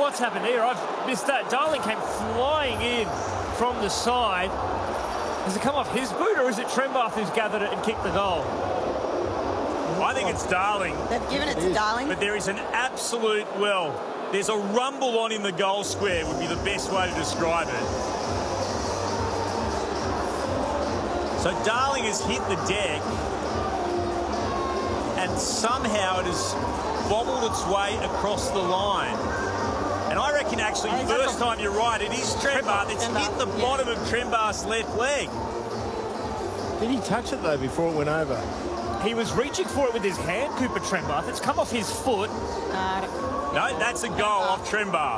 what's happened here? I've missed that. Darling came flying in from the side. Has it come off his boot, or is it Trembath who's gathered it and kicked the goal? I think it's Darling. They've given it to Darling. But there is an absolute, well, there's a rumble on in the goal square would be the best way to describe it. So Darling has hit the deck and somehow it has bobbled its way across the line. And I reckon actually, first time you're right, it is Trembath. It's hit the bottom of Trembath's left leg. Did he touch it though before it went over? He was reaching for it with his hand, Cooper Trembath. It's come off his foot. No, that's a goal off Trembath.